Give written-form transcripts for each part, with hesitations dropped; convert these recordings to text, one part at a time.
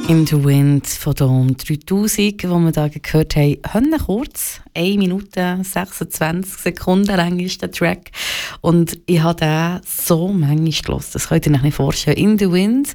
In the Wind von Dom 3000, wo wir da gehört haben, Hönne kurz, 1 Minute 26 Sekunden lang ist der Track. Und ich habe den so manchmal gehört, das könnt ihr euch nicht vorstellen. In the Wind,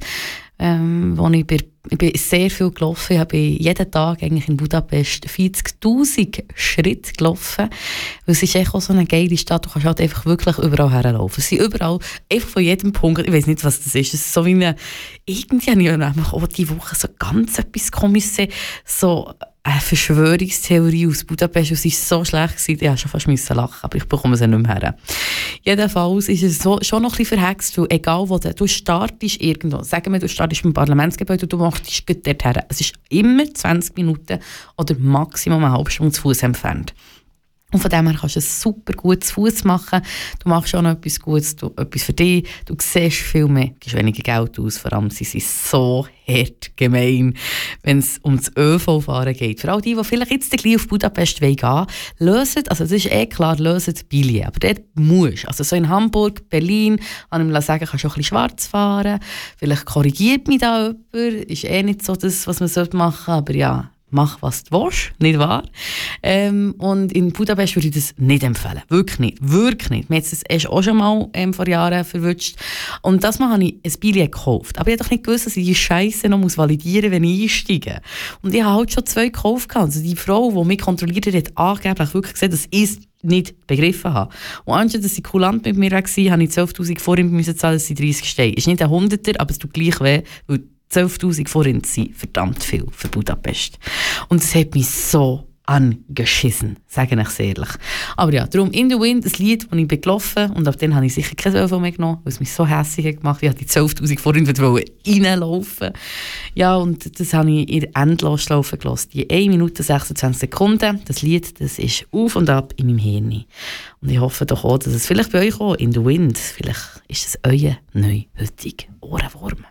wo ich bin sehr viel gelaufen. Ich habe jeden Tag eigentlich in Budapest 40'000 Schritte gelaufen. Weil es ist echt auch so eine geile Stadt. Du kannst halt einfach wirklich überall herlaufen. Es sind überall, einfach von jedem Punkt, ich weiß nicht, was das ist. Es ist so wie eine, irgendwie habe ich nämlich auch diese Woche so ganz etwas Komisches, so eine Verschwörungstheorie aus Budapest. Und es war so schlecht gewesen, ich musste schon fast lachen, aber ich bekomme es nicht mehr her. Jedenfalls ist es so, schon noch ein bisschen verhext, weil egal wo du startest irgendwo, sagen wir, du startest im Parlamentsgebäude und du machst dort her. Es ist immer 20 Minuten oder maximum eine halbe Stunde zu Fuß entfernt. Und von dem her kannst du es super gut zu Fuß machen. Du machst auch noch etwas Gutes, etwas für dich. Du siehst viel mehr, gibst weniger Geld aus. Vor allem, sie sind so hart gemein, wenn es um das ÖV-Fahren geht. Für all die vielleicht jetzt gleich auf Budapest gehen wollen, lösen, also das ist klar, lösen Billet. Aber dort musst du. Also so in Hamburg, Berlin, kann ich mir sagen, kannst du auch ein bisschen schwarz fahren. Vielleicht korrigiert mich da jemand. Ist nicht so das, was man machen sollte. Aber ja, mach, was du willst, nicht wahr? Und in Budapest würde ich das nicht empfehlen. Wirklich nicht. Wirklich nicht. Mir hat es erst auch schon mal vor Jahren verwünscht. Und das Mal habe ich ein Billett gekauft. Aber ich habe doch nicht gewusst, dass ich die Scheiße noch validieren muss, wenn ich einsteige. Und ich habe halt schon 2 gekauft. Also die Frau, die mich kontrolliert hat, hat angeblich wirklich gesagt, dass ich es nicht begriffen habe. Und anstatt dass sie kulant mit mir war, habe ich 12'000 Vorhin zahlen, dass sie 30 stehen. Ist nicht ein Hunderter, aber es tut gleich weh, weil 12'000 Forint sind verdammt viel für Budapest. Und es hat mich so angeschissen, sage ich ehrlich. Aber ja, darum In the Wind, ein Lied, das ich bin gelaufen und ab dann habe ich sicher kein ÖV mehr genommen, weil es mich so hässlich hat gemacht. Ich wollte die 12'000 Forint reinlaufen. Ja, und das habe ich in Endlosschlaufe gelassen. Die 1 Minute 26 Sekunden. Das Lied, das ist auf und ab in meinem Hirn. Und ich hoffe doch auch, dass es vielleicht bei euch auch In the Wind, vielleicht ist es euer neuer heutiger Ohrenwurm.